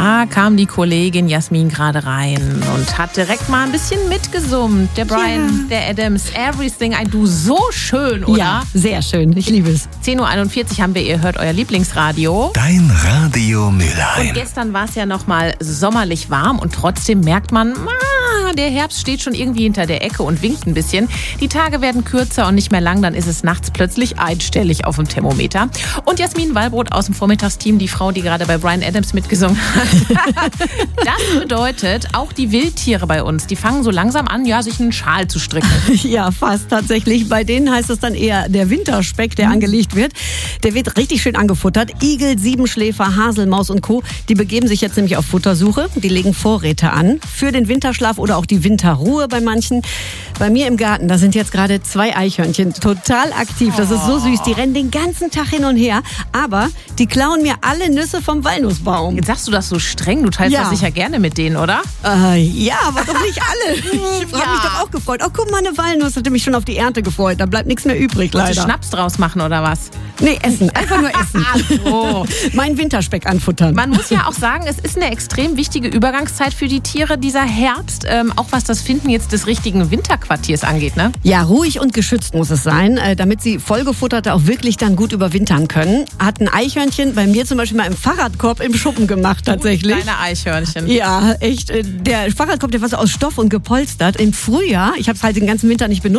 Da kam die Kollegin Jasmin gerade rein und hat direkt mal ein bisschen mitgesummt. Der Bryan, der Adams, Everything I Do, so schön, oder? Ja, sehr schön. Ich liebe es. 10.41 Uhr haben wir, ihr hört euer Lieblingsradio. Dein Radio Mülheim. Und gestern war es ja noch mal sommerlich warm und trotzdem merkt man, der Herbst steht schon irgendwie hinter der Ecke und winkt ein bisschen. Die Tage werden kürzer und nicht mehr lang, dann ist es nachts plötzlich einstellig auf dem Thermometer. Und Jasmin Wallbrot aus dem Vormittagsteam, die Frau, die gerade bei Bryan Adams mitgesungen hat. Das bedeutet, auch die Wildtiere bei uns, die fangen so langsam an, sich einen Schal zu stricken. Ja, fast tatsächlich. Bei denen heißt es dann eher der Winterspeck, der angelegt wird. Der wird richtig schön angefuttert. Igel, Siebenschläfer, Haselmaus und Co., die begeben sich jetzt nämlich auf Futtersuche. Die legen Vorräte an für den Winterschlaf oder auch die Winterruhe bei manchen. Bei mir im Garten, da sind jetzt gerade 2 Eichhörnchen total aktiv. Das ist so süß. Die rennen den ganzen Tag hin und her. Aber die klauen mir alle Nüsse vom Walnussbaum. Jetzt sagst du das so streng, du teilst das sicher gerne mit denen, oder? Ja, aber doch nicht alle. Ich habe mich doch auch gefreut. Oh, guck mal, eine Walnuss, hatte mich schon auf die Ernte gefreut. Da bleibt nichts mehr übrig, leider. Willst du Schnaps draus machen, oder was? Nee, essen. Einfach nur essen. Ach so. Mein Winterspeck anfuttern. Man muss ja auch sagen, es ist eine extrem wichtige Übergangszeit für die Tiere, dieser Herbst. Auch was das Finden jetzt des richtigen Winterquartiers angeht, ne? Ja, ruhig und geschützt muss es sein, damit sie Vollgefutterte auch wirklich dann gut überwintern können. Hat ein Eichhörnchen bei mir zum Beispiel mal im Fahrradkorb im Schuppen gemacht, tatsächlich. Kleine Eichhörnchen. Ja, echt. Der Fahrradkorb, der war so aus Stoff und gepolstert. Im Frühjahr, ich habe es halt den ganzen Winter nicht benutzt,